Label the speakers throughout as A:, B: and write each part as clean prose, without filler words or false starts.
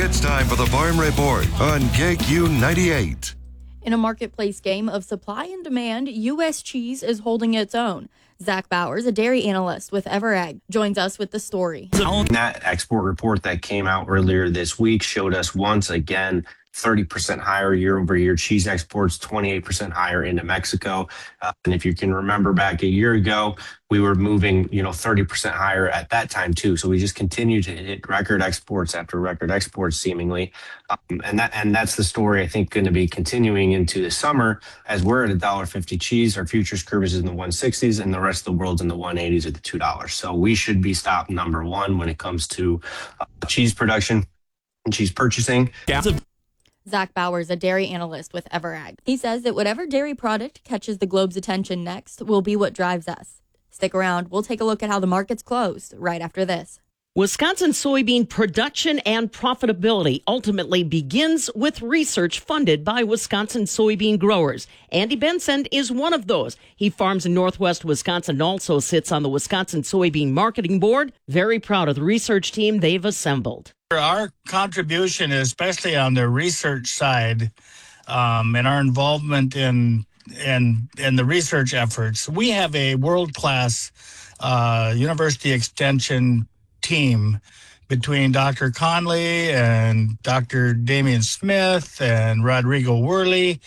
A: It's time for the Farm Report on KQ 98.
B: In a marketplace game of supply and demand, U.S. cheese is holding its own. Zach Bowers, a dairy analyst with Everag, joins us with the story.
C: That export report that came out earlier this week showed us once again 30% higher year-over-year cheese exports, 28% higher into Mexico. And if you can remember back a year ago, we were moving, 30% higher at that time too. So we just continue to hit record exports after record exports seemingly. And that's the story I think going to be continuing into the summer as we're at $1.50 cheese. Our futures curve is in the 160s and the rest of the world's in the 180s at the $2. So we should be stop number one when it comes to cheese production and cheese purchasing.
D: Yeah.
B: Zach Bowers, a dairy analyst with Everag. He says that whatever dairy product catches the globe's attention next will be what drives us. Stick around. We'll take a look at how the market's closed right after this.
D: Wisconsin soybean production and profitability ultimately begins with research funded by Wisconsin soybean growers. Andy Benson is one of those. He farms in Northwest Wisconsin and also sits on the Wisconsin Soybean Marketing Board. Very proud of the research team they've assembled.
E: Our contribution, especially on the research side, and our involvement in the research efforts, we have a world-class university extension team between Dr. Conley and Dr. Damian Smith and Rodrigo Worley.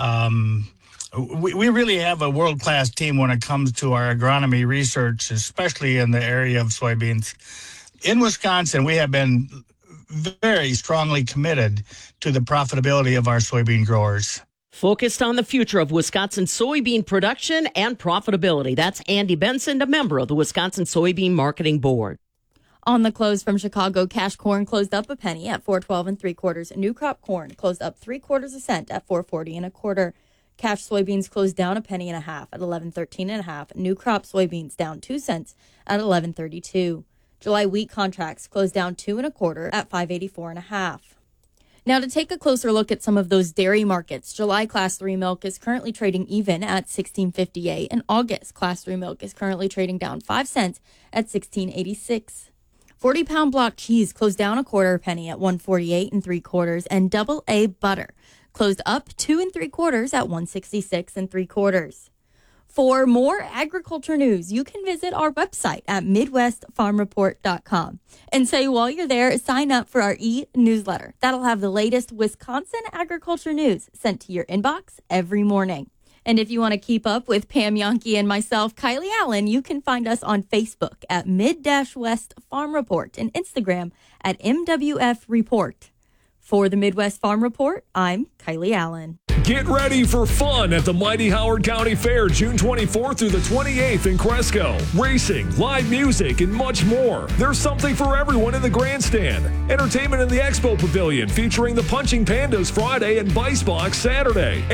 E: We really have a world-class team when it comes to our agronomy research, especially in the area of soybeans. In Wisconsin, we have been very strongly committed to the profitability of our soybean growers.
D: Focused on the future of Wisconsin soybean production and profitability. That's Andy Benson, a member of the Wisconsin Soybean Marketing Board.
B: On the close from Chicago, cash corn closed up a penny at $4.12 3/4. New crop corn closed up 3/4 cent at $4.40 1/4. Cash soybeans closed down a penny and a half at $11.13 1/2. New crop soybeans down 2 cents at $11.32. July wheat contracts closed down 2 1/4 at $5.84 1/2. Now to take a closer look at some of those dairy markets, July Class 3 milk is currently trading even at $16.58, and August Class 3 milk is currently trading down 5 cents at $16.86. 40-pound block cheese closed down a 1/4 penny at $1.48 3/4, and double A butter closed up 2 3/4 at $1.66 3/4. For more agriculture news, you can visit our website at MidwestFarmReport.com. And say while you're there, sign up for our e-newsletter. That'll have the latest Wisconsin agriculture news sent to your inbox every morning. And if you want to keep up with Pam Yonke and myself, Kylie Allen, you can find us on Facebook at Mid-West Farm Report and Instagram at MWF Report. For the Midwest Farm Report, I'm Kylie Allen.
F: Get ready for fun at the Mighty Howard County Fair, June 24th through the 28th in Cresco. Racing, live music, and much more. There's something for everyone in the grandstand. Entertainment in the Expo Pavilion featuring the Punching Pandas Friday and Bice Box Saturday.